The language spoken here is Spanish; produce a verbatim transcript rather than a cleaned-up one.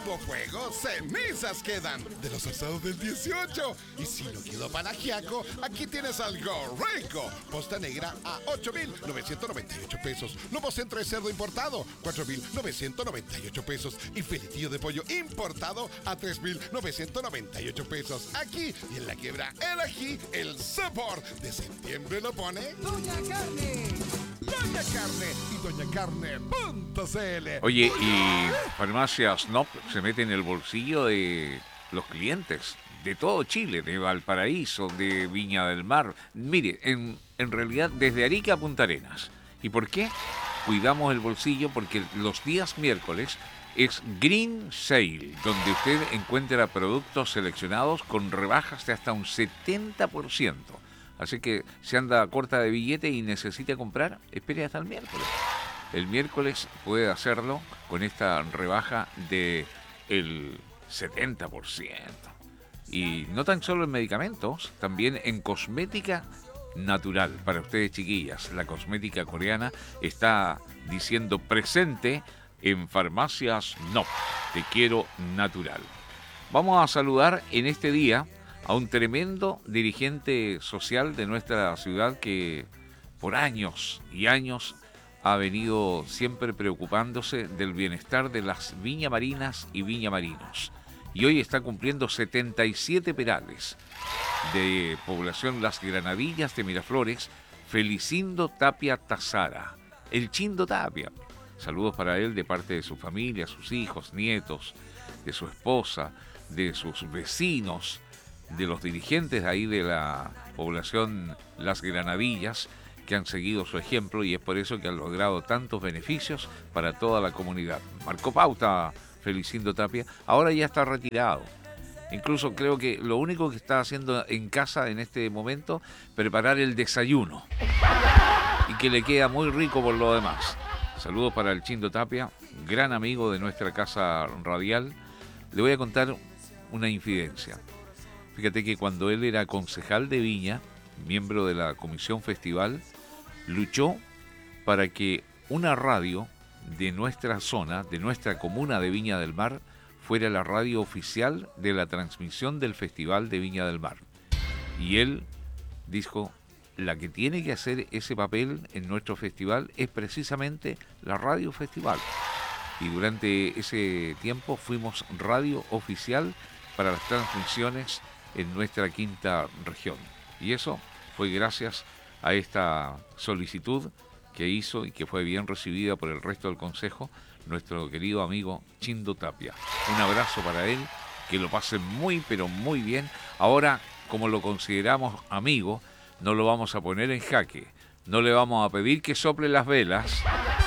hubo fuego, cenizas quedan de los asados del dieciocho. Y si no quedó para ajiaco, aquí tienes algo rico. Posta negra a ocho mil novecientos noventa y ocho pesos. Lomo centro de cerdo importado, cuatro mil novecientos noventa y ocho pesos. Y filetillo de pollo importado a tres mil novecientos noventa y ocho pesos. Aquí y en la quiebra el ají, el sabor de septiembre lo pone Doña Carne. Doña Carne y doña carne punto c l. Oye, y Farmacia Snop se mete en el bolsillo de los clientes de todo Chile, de Valparaíso, de Viña del Mar. Mire, en, en realidad desde Arica a Punta Arenas. ¿Y por qué? Cuidamos el bolsillo porque los días miércoles es Green Sale, donde usted encuentra productos seleccionados con rebajas de hasta un setenta por ciento. Así que si anda corta de billete y necesita comprar, espere hasta el miércoles. El miércoles puede hacerlo con esta rebaja de el setenta por ciento. Y no tan solo en medicamentos, también en cosmética natural. Para ustedes, chiquillas, la cosmética coreana está diciendo presente en Farmacias No. Te quiero natural. Vamos a saludar en este día a un tremendo dirigente social de nuestra ciudad que por años y años ha venido siempre preocupándose del bienestar de las viñamarinas y viñamarinos. Y hoy está cumpliendo setenta y siete perales de población Las Granadillas de Miraflores, Felicindo Tapia Tazara, el Chindo Tapia. Saludos para él de parte de su familia, sus hijos, nietos, de su esposa, de sus vecinos, de los dirigentes ahí de la población Las Granadillas que han seguido su ejemplo y es por eso que han logrado tantos beneficios para toda la comunidad. Marcó pauta Felicindo Tapia, ahora ya está retirado. Incluso creo que lo único que está haciendo en casa en este momento, preparar el desayuno. Y que le queda muy rico por lo demás. Saludos para el Chindo Tapia, gran amigo de nuestra casa radial. Le voy a contar una infidencia. Fíjate que cuando él era concejal de Viña, miembro de la Comisión Festival, luchó para que una radio de nuestra zona, de nuestra comuna de Viña del Mar, fuera la radio oficial de la transmisión del Festival de Viña del Mar. Y él dijo, la que tiene que hacer ese papel en nuestro festival es precisamente la radio festival. Y durante ese tiempo fuimos radio oficial para las transmisiones en nuestra quinta región. Y eso fue gracias a esta solicitud que hizo y que fue bien recibida por el resto del consejo, nuestro querido amigo Chindo Tapia. Un abrazo para él, que lo pase muy pero muy bien. Ahora, como lo consideramos amigo, no lo vamos a poner en jaque, no le vamos a pedir que sople las velas,